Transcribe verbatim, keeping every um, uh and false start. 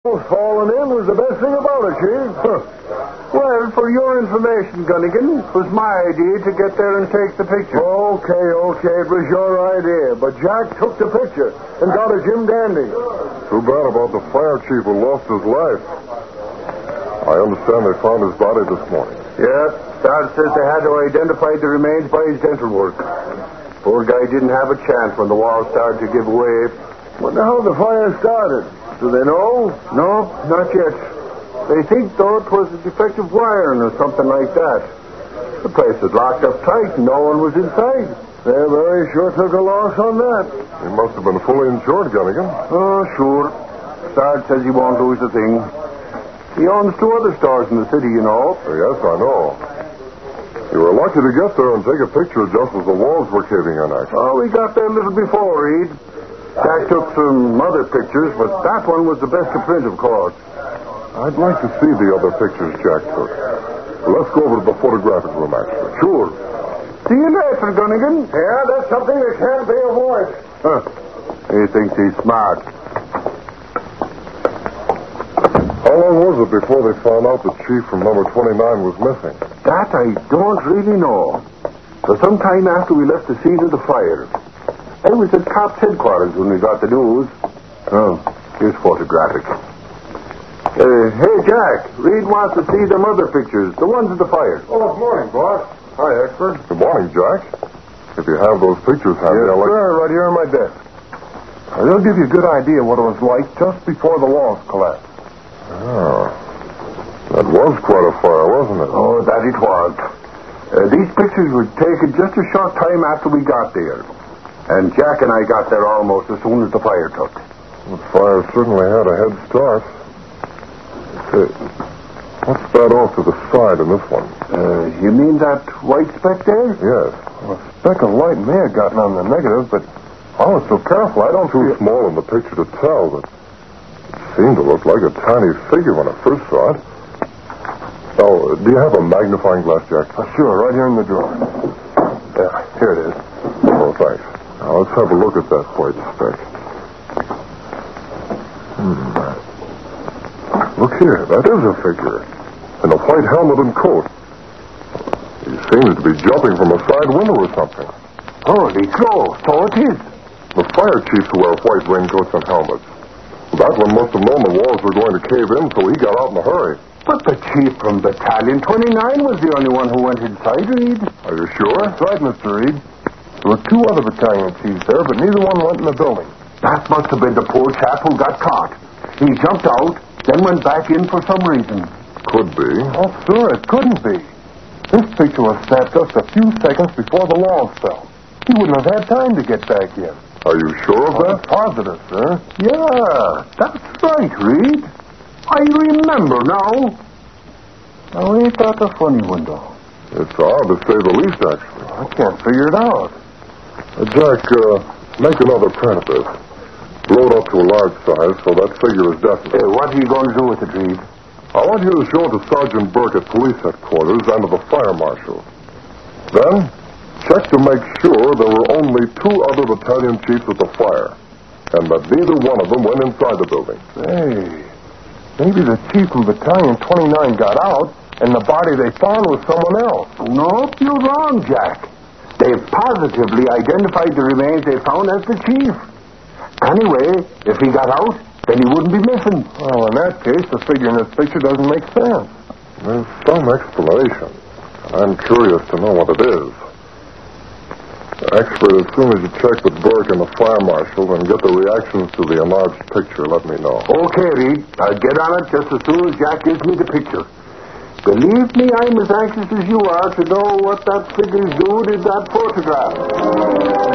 Falling in was the best thing about it, Chief. Well, for your information, Gunnigan, it was my idea to get there and take the picture. Okay, okay, it was your idea. But Jack took the picture and got a Jim Dandy. Too bad about the fire chief who lost his life. I understand they found his body this morning. Yeah, Star says they had to identify the remains by his dental work. Poor guy didn't have a chance when the wall started to give way. Wonder how the fire started. Do they know? No, not yet. They think, though, it was a defective wiring or something like that. The place was locked up tight and no one was inside. They very sure took a loss on that. He must have been fully insured, Gunnigan. Oh, sure. Sard says he won't lose a thing. He owns two other stores in the city, you know. Yes, I know. You were lucky to get there and take a picture just as the walls were caving in, actually. Oh, we got there a little before, Reed. Jack took some other pictures, but that one was the best to print, of course. I'd like to see the other pictures Jack took. Let's go over to the photographic room, actually. Sure. See you later, Gunnigan. Yeah, that's something that can't be avoided. Huh. He thinks he's smart. How long was it before they found out the chief from number twenty-nine was missing? That I don't really know. For some time after we left the scene of the fire. I was at Cops headquarters when we got the news. Oh, here's photographic. Uh, hey, Jack, Reed wants to see them other pictures, the ones of the fire. Oh, good morning, boss. Hi, expert. Good morning, Jack. If you have those pictures handy, Yes, I'll let sir, right here on my desk. Now, they'll give you a good idea what it was like just before the walls collapsed. Oh. That was quite a fire, wasn't it? Oh, that it was. Uh, these pictures were taken just a short time after we got there. And Jack and I got there almost as soon as the fire took. The fire certainly had a head start. Say, what's that off to the side in this one? Uh, you mean that white speck there? Yes. Well, a speck of light may have gotten on the negative, but I was so careful I don't Too see it. small in the picture to tell, but it seemed to look like a tiny figure when I first saw it. Now, do you have a magnifying glass, Jack? Oh, sure, right here in the drawer. Yeah, here it is. Oh, thanks. Now, let's have a look at that white speck. Hmm. Look here, that is a figure. In a white helmet and coat. He seems to be jumping from a side window or something. Holy crow, so it is. The fire chiefs who wear white raincoats and helmets. That one must have known the walls were going to cave in, so he got out in a hurry. But the chief from Battalion twenty-nine was the only one who went inside, Reed. Are you sure? That's right, Mister Reed. There were two other battalion chiefs there, but neither one went in the building. That must have been the poor chap who got caught. He jumped out, then went back in for some reason. Could be. Oh, sure, it couldn't be. This picture was snapped just a few seconds before the walls fell. He wouldn't have had time to get back in. Are you sure of I'm that? positive, sir. Yeah, that's right, Reed. I remember now. Now, ain't that a funny one, though? It's odd to say the least, actually. I can't figure it out. Uh, Jack, uh, make another print of this. Blow it up to a large size so that figure is definite. Uh, what are you going to do with it, Reed? I want you to show it to Sergeant Burke at police headquarters and to the fire marshal. Then, check to make sure there were only two other battalion chiefs at the fire, and that neither one of them went inside the building. Hey, maybe the chief from Battalion twenty-nine got out, and the body they found was someone else. No, you're wrong, Jack. They've positively identified the remains they found as the chief. Anyway, if he got out, then he wouldn't be missing. Well, in that case, the figure in this picture doesn't make sense. There's some explanation. I'm curious to know what it is. Expert, as soon as you check with Burke and the fire marshal and get the reactions to the enlarged picture, let me know. Okay, Reed. I'll get on it just as soon as Jack gives me the picture. Believe me, I'm as anxious as you are to know what that figure's doing in that photograph.